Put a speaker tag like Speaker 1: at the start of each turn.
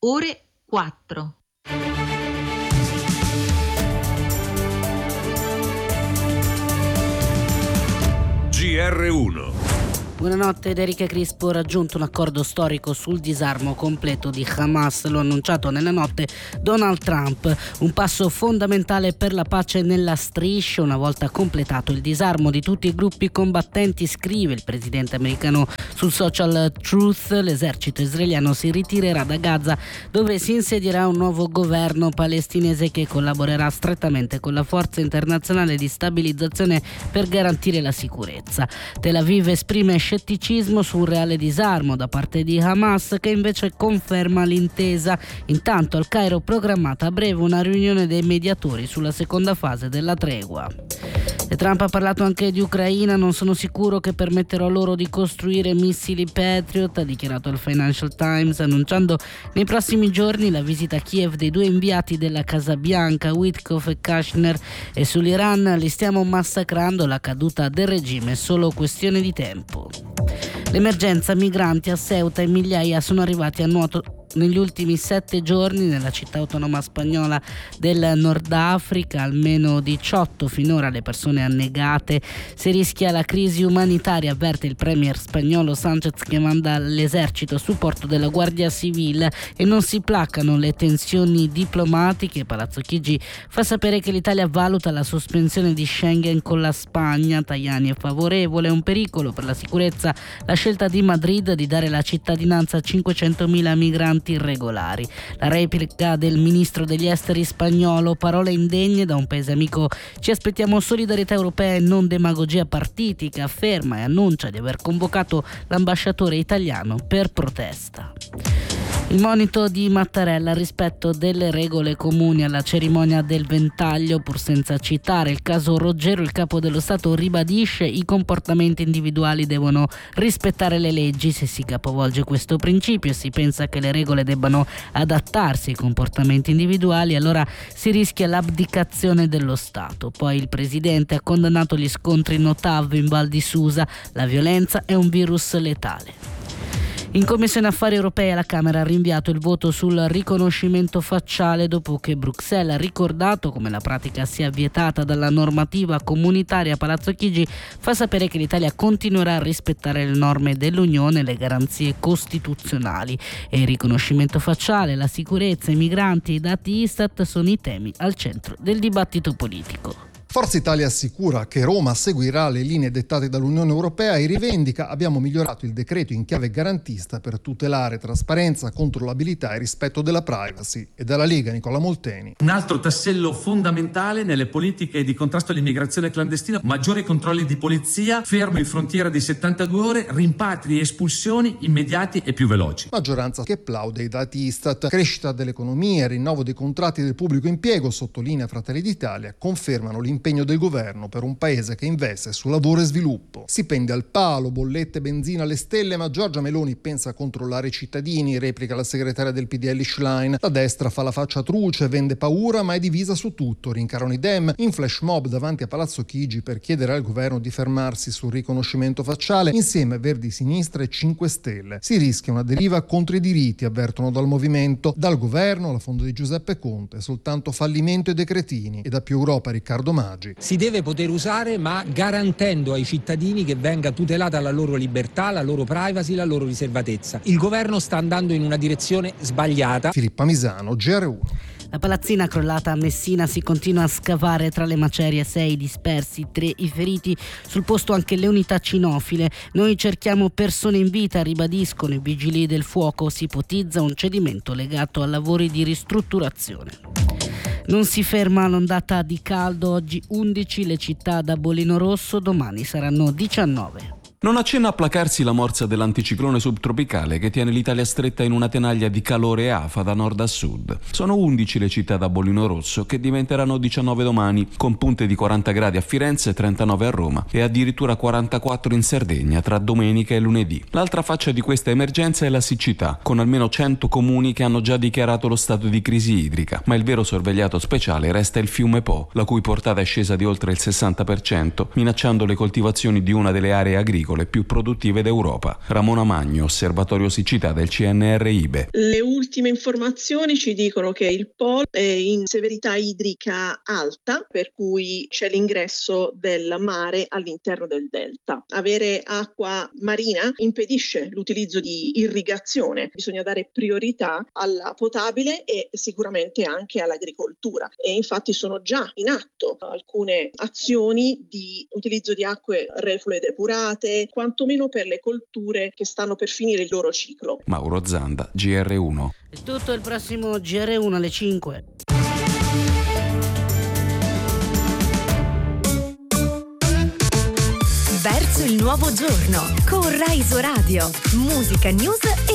Speaker 1: ore 4.
Speaker 2: GR1.
Speaker 3: Buonanotte, da Erika Crispo. Raggiunto un accordo storico sul disarmo completo di Hamas, lo ha annunciato nella notte Donald Trump, un passo fondamentale per la pace nella striscia. Una volta completato il disarmo di tutti i gruppi combattenti, scrive il presidente americano sul social Truth, l'esercito israeliano si ritirerà da Gaza, dove si insedierà un nuovo governo palestinese che collaborerà strettamente con la forza internazionale di stabilizzazione per garantire la sicurezza. Tel Aviv esprime scetticismo su un reale disarmo da parte di Hamas, che invece conferma l'intesa. Intanto al Cairo è programmata a breve una riunione dei mediatori sulla seconda fase della tregua. E Trump ha parlato anche di Ucraina. Non sono sicuro che permetterò loro di costruire missili Patriot, ha dichiarato il Financial Times, annunciando nei prossimi giorni la visita a Kiev dei due inviati della Casa Bianca, Witkoff e Kushner. E sull'Iran: li stiamo massacrando, la caduta del regime è solo questione di tempo. L'emergenza migranti a Ceuta, e migliaia sono arrivati a nuoto negli ultimi 7 giorni nella città autonoma spagnola del Nord Africa, almeno 18 finora le persone annegate. Si rischia la crisi umanitaria, avverte il premier spagnolo Sánchez, che manda all'esercito a supporto della Guardia Civile, e non si placano le tensioni diplomatiche. Palazzo Chigi fa sapere che l'Italia valuta la sospensione di Schengen con la Spagna. Tajani è favorevole. È un pericolo per la sicurezza la scelta di Madrid di dare la cittadinanza a 500.000 migranti irregolari. La replica del ministro degli esteri spagnolo: parole indegne da un paese amico. Ci aspettiamo solidarietà europea e non demagogia partitica, afferma e annuncia di aver convocato l'ambasciatore italiano per protesta. Il monito di Mattarella: rispetto delle regole comuni alla cerimonia del ventaglio. Pur senza citare il caso Roggero, il capo dello Stato ribadisce: i comportamenti individuali devono rispettare le leggi. Se si capovolge questo principio e si pensa che le regole debbano adattarsi ai comportamenti individuali, allora si rischia l'abdicazione dello Stato. Poi il presidente ha condannato gli scontri in Ottav, in Val di Susa. La violenza è un virus letale. In Commissione Affari Europei la Camera ha rinviato il voto sul riconoscimento facciale dopo che Bruxelles ha ricordato come la pratica sia vietata dalla normativa comunitaria. Palazzo Chigi fa sapere che l'Italia continuerà a rispettare le norme dell'Unione e le garanzie costituzionali. E il riconoscimento facciale, la sicurezza, i migranti e i dati Istat sono i temi al centro del dibattito politico.
Speaker 4: Forza Italia assicura che Roma seguirà le linee dettate dall'Unione Europea e rivendica: abbiamo migliorato il decreto in chiave garantista per tutelare trasparenza, controllabilità e rispetto della privacy. E dalla Lega Nicola Molteni:
Speaker 5: un altro tassello fondamentale nelle politiche di contrasto all'immigrazione clandestina, maggiori controlli di polizia, fermo in frontiera di 72 ore, rimpatri e espulsioni immediati e più veloci.
Speaker 4: Maggioranza che plaude i dati Istat. Crescita dell'economia e rinnovo dei contratti del pubblico impiego, sottolinea Fratelli d'Italia, confermano l'impegno del governo per un paese che investe su lavoro e sviluppo. Stipendi al palo, bollette, benzina alle stelle, ma Giorgia Meloni pensa a controllare i cittadini, replica la segretaria del PDL Schlein. La destra fa la faccia truce, vende paura, ma è divisa su tutto. Rincarano i Dem in flash mob davanti a Palazzo Chigi per chiedere al governo di fermarsi sul riconoscimento facciale, insieme a Verdi Sinistra e 5 Stelle. Si rischia una deriva contro i diritti, avvertono dal movimento. Dal governo, alla fondo di Giuseppe Conte, soltanto fallimento e decretini. E da Più Europa Riccardo Maggi:
Speaker 6: si deve poter usare, ma garantendo ai cittadini che venga tutelata la loro libertà, la loro privacy, la loro riservatezza. Il governo sta andando in una direzione sbagliata.
Speaker 4: Filippa Misano, GR1.
Speaker 3: La palazzina crollata a Messina, si continua a scavare tra le macerie, 6 dispersi, 3 i feriti, sul posto anche le unità cinofile. Noi cerchiamo persone in vita, ribadiscono i vigili del fuoco. Si ipotizza un cedimento legato a lavori di ristrutturazione. Non si ferma l'ondata di caldo, oggi 11 le città da bollino rosso, domani saranno 19.
Speaker 7: Non accenna a placarsi la morsa dell'anticiclone subtropicale che tiene l'Italia stretta in una tenaglia di calore afa da nord a sud. Sono 11 le città da bollino rosso, che diventeranno 19 domani, con punte di 40 gradi a Firenze, 39 a Roma e addirittura 44 in Sardegna tra domenica e lunedì. L'altra faccia di questa emergenza è la siccità, con almeno 100 comuni che hanno già dichiarato lo stato di crisi idrica, ma il vero sorvegliato speciale resta il fiume Po, la cui portata è scesa di oltre il 60%, minacciando le coltivazioni di una delle aree agricole agricole più produttive d'Europa. Ramona Magno, osservatorio siccità del CNR IBE.
Speaker 1: Le ultime informazioni ci dicono che il Po è in severità idrica alta, per cui c'è l'ingresso del mare all'interno del delta. Avere acqua marina impedisce l'utilizzo di irrigazione, bisogna dare priorità alla potabile e sicuramente anche all'agricoltura. E infatti sono già in atto alcune azioni di utilizzo di acque reflue depurate, quantomeno per le colture che stanno per finire il loro ciclo.
Speaker 7: Mauro Zanda, GR1.
Speaker 3: È tutto, il prossimo GR1 alle 5.
Speaker 2: Verso il nuovo giorno con Rai Radio, musica, news e